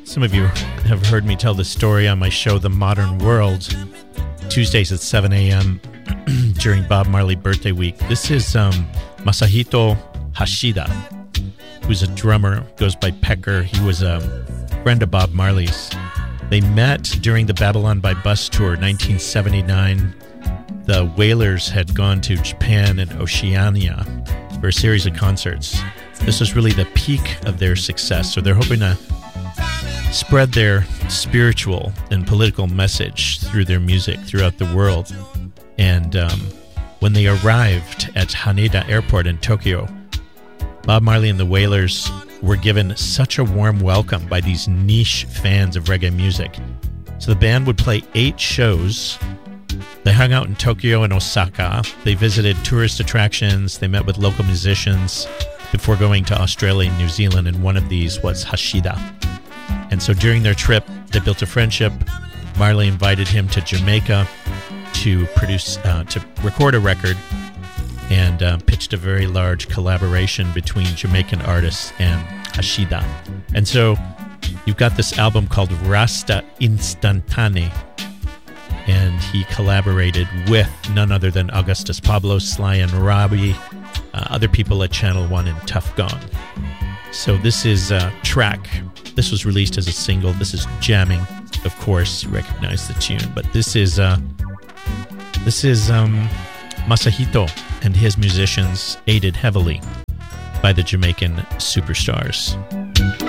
Some of you have heard me tell this story on my show, The Modern World, Tuesdays at 7 a.m. during Bob Marley birthday week. This is Masahito Hashida, who's a drummer, goes by Pecker. He was a friend of Bob Marley's. They met during the Babylon by Bus tour, 1979. The Wailers had gone to Japan and Oceania for a series of concerts. This was really the peak of their success, so they're hoping to spread their spiritual and political message through their music throughout the world. And when they arrived at Haneda Airport in Tokyo, Bob Marley and the Wailers were given such a warm welcome by these niche fans of reggae music. So the band would play 8 shows. They hung out in Tokyo and Osaka. They visited tourist attractions. They met with local musicians before going to Australia and New Zealand, and one of these was Hashida. And so during their trip, they built a friendship. Marley invited him to Jamaica to record a record, and pitched a very large collaboration between Jamaican artists and Hashida. And so you've got this album called Rasta Instantane, and he collaborated with none other than Augustus Pablo, Sly and Robbie, other people at Channel One, and Tough Gong. So this is a track. This was released as a single. This is Jamming. Of course, you recognize the tune, but this is Masahito and his musicians, aided heavily by the Jamaican superstars.